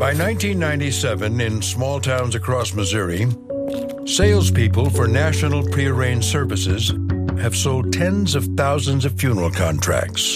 By 1997, in small towns across Missouri, salespeople for national prearranged services have sold tens of thousands of funeral contracts.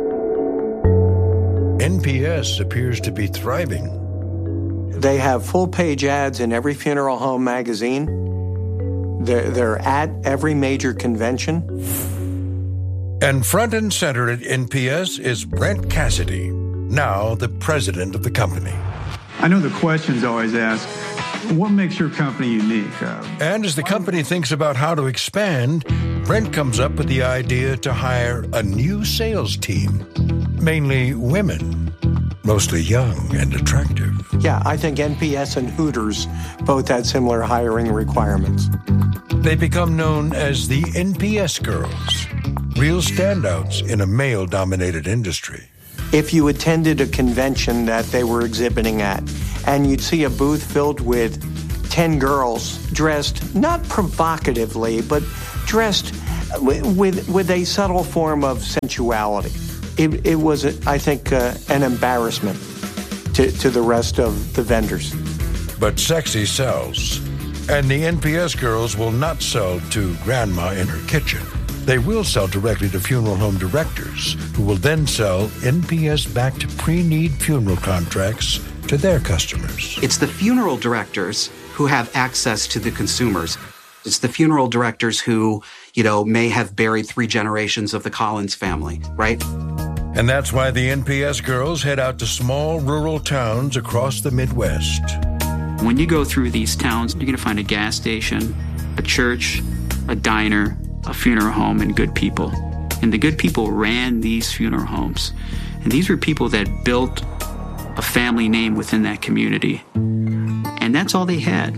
NPS appears to be thriving. They have full-page ads in every funeral home magazine. They're at every major convention. And front and center at NPS is Brent Cassidy, now the president of the company. I know the question's always asked, what makes your company unique? And as the company thinks about how to expand, Brent comes up with the idea to hire a new sales team, mainly women, mostly young and attractive. Yeah, I think NPS and Hooters both had similar hiring requirements. They become known as the NPS girls, real standouts in a male-dominated industry. If you attended a convention that they were exhibiting at, and you'd see a booth filled with 10 girls dressed, not provocatively, but dressed with a subtle form of sensuality. It was, I think, an embarrassment to the rest of the vendors. But sexy sells. And the NPS girls will not sell to grandma in her kitchen. They will sell directly to funeral home directors, who will then sell NPS-backed pre-need funeral contracts to their customers. It's the funeral directors who have access to the consumers. It's the funeral directors who, may have buried 3 generations of the Collins family, right? And that's why the NPS girls head out to small rural towns across the Midwest. When you go through these towns, you're going to find a gas station, a church, a diner, a funeral home, and good people. And the good people ran these funeral homes. And these were people that built a family name within that community. And that's all they had.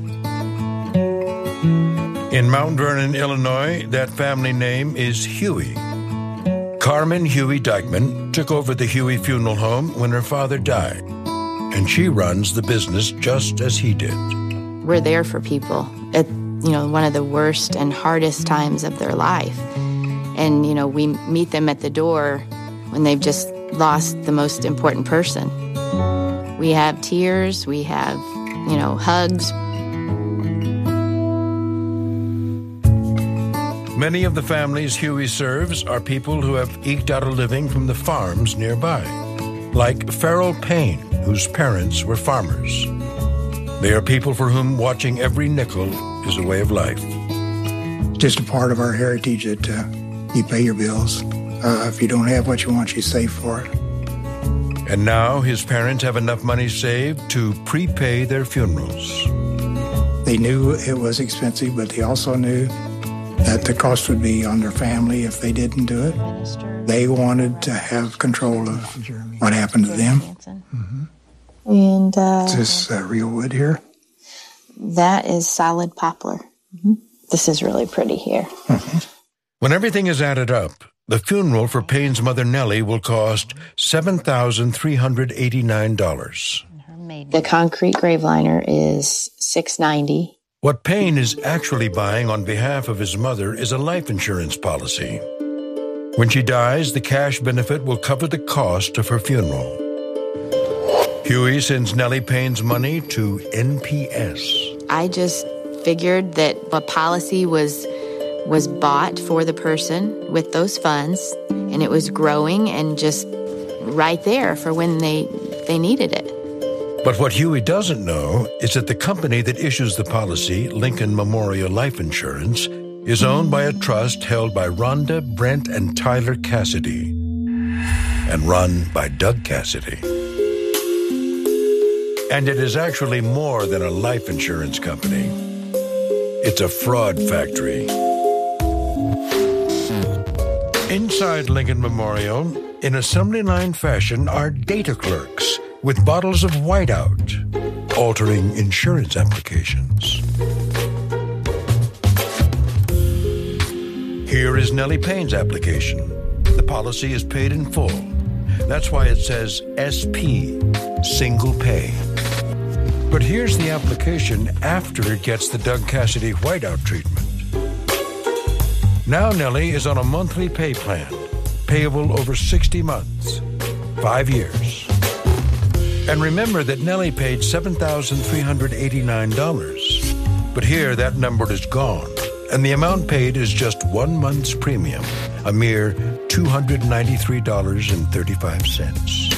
In Mount Vernon, Illinois, that family name is Huey. Carmen Huey Dykeman took over the Huey Funeral Home when her father died. And she runs the business just as he did. We're there for people at, one of the worst and hardest times of their life. And, we meet them at the door when they've just lost the most important person. We have tears, we have, hugs. Many of the families Huey serves are people who have eked out a living from the farms nearby, like Farrell Payne, whose parents were farmers. They are people for whom watching every nickel is a way of life. Just a part of our heritage that you pay your bills. If you don't have what you want, you save for it. And now his parents have enough money saved to prepay their funerals. They knew it was expensive, but they also knew that the cost would be on their family if they didn't do it. They wanted to have control of what happened to them. Mm-hmm. And is this real wood here? That is solid poplar. Mm-hmm. This is really pretty here. Mm-hmm. When everything is added up, the funeral for Payne's mother Nellie will cost $7,389. The concrete grave liner is $690. What Payne is actually buying on behalf of his mother is a life insurance policy. When she dies, the cash benefit will cover the cost of her funeral. Huey sends Nellie Payne's money to NPS. I just figured that a policy was bought for the person with those funds, and it was growing and just right there for when they needed it. But what Huey doesn't know is that the company that issues the policy, Lincoln Memorial Life Insurance, is owned by a trust held by Rhonda, Brent, and Tyler Cassidy, and run by Doug Cassidy. And it is actually more than a life insurance company. It's a fraud factory. Inside Lincoln Memorial, in assembly line fashion, are data clerks with bottles of whiteout, altering insurance applications. Here is Nellie Payne's application. The policy is paid in full. That's why it says SP, single pay. But here's the application after it gets the Doug Cassidy whiteout treatment. Now Nellie is on a monthly pay plan, payable over 60 months, 5 years. And remember that Nellie paid $7,389. But here, that number is gone, and the amount paid is just 1 month's premium, a mere $293.35.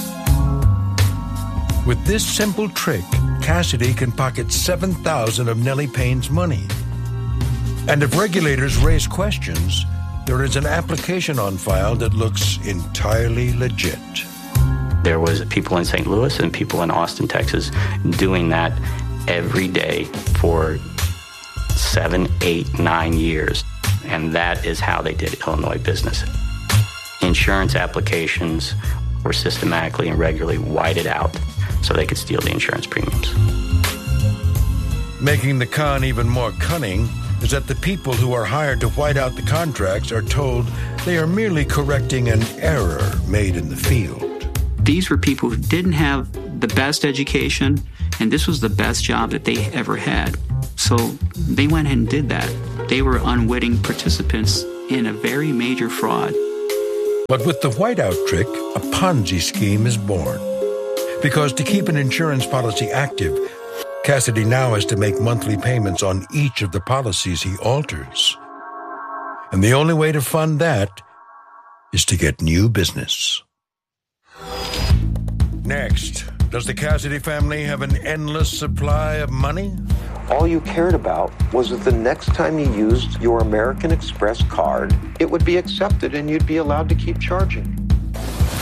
With this simple trick, Cassidy can pocket $7,000 of Nellie Payne's money. And if regulators raise questions, there is an application on file that looks entirely legit. There was people in St. Louis and people in Austin, Texas, doing that every day for 7, 8, 9 years. And that is how they did Illinois business. Insurance applications were systematically and regularly whited out so they could steal the insurance premiums. Making the con even more cunning is that the people who are hired to white out the contracts are told they are merely correcting an error made in the field. These were people who didn't have the best education, and this was the best job that they ever had. So they went ahead and did that. They were unwitting participants in a very major fraud. But with the whiteout trick, a Ponzi scheme is born. Because to keep an insurance policy active, Cassidy now has to make monthly payments on each of the policies he alters. And the only way to fund that is to get new business. Next, does the Cassidy family have an endless supply of money? All you cared about was that the next time you used your American Express card, it would be accepted and you'd be allowed to keep charging.